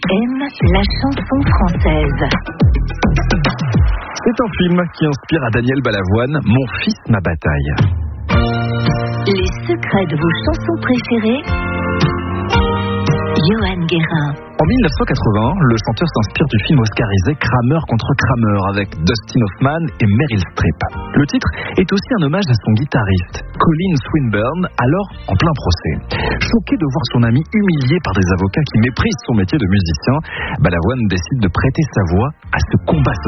aime la chanson française. C'est un film qui inspire à Daniel Balavoine, Mon fils, ma bataille. Les secrets de vos chansons préférées, Johan Guérin. En 1980, le chanteur s'inspire du film oscarisé Kramer contre Kramer avec Dustin Hoffman et Meryl Streep. Le titre est aussi un hommage à son guitariste, Colin Swinburne, alors en plein procès. Choqué de voir son ami humilié par des avocats qui méprisent son métier de musicien, Balavoine décide de prêter sa voix à ce combat